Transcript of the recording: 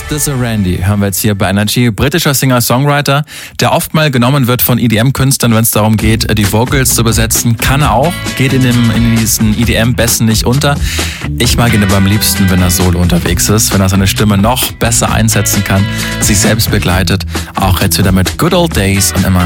This a Randy hören wir jetzt hier bei Energy. Britischer Singer-Songwriter, der oft mal genommen wird von EDM-Künstlern, wenn es darum geht, die Vocals zu besetzen. Kann er auch, geht in diesen EDM-Bässen nicht unter. Ich mag ihn aber am liebsten, wenn er solo unterwegs ist, wenn er seine Stimme noch besser einsetzen kann, sich selbst begleitet. Auch jetzt wieder mit Good Old Days und immer